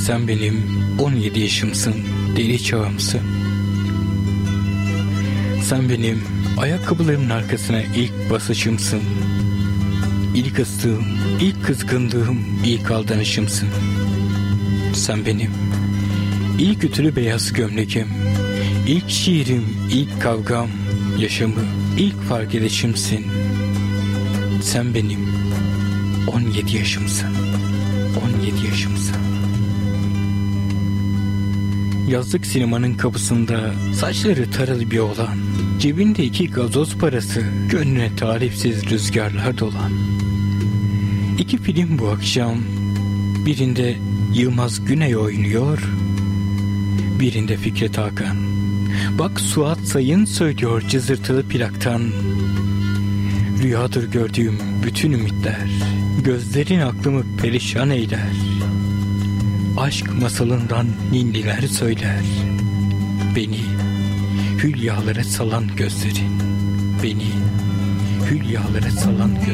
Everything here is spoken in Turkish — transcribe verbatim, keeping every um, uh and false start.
Sen benim on yedi yaşımsın, deli çağımsın. Sen benim ayakkabılarımın arkasına ilk basışımsın. İlk ıstığım, ilk kızgınlığım, ilk aldanışımsın. Sen benim ilk ütülü beyaz gömleğim, ilk şiirim, ilk kavgam, yaşamı ilk fark edişimsin. Sen benim on yedi yaşımsın, on yedi yaşımsın. Yazlık sinemanın kapısında saçları taralı bir oğlan, cebinde iki gazoz parası, gönlüne talipsiz rüzgarlar dolan. İki film bu akşam, birinde Yılmaz Güney oynuyor, birinde Fikret Hakan. Bak Suat Sayın söylüyor cızırtılı plaktan. Rüyadır gördüğüm bütün ümitler, gözlerin aklımı perişan eyler. Aşk masalından ninniler söyler. Beni hülyalara salan gözlerin, beni hülyalara salan gözlerin.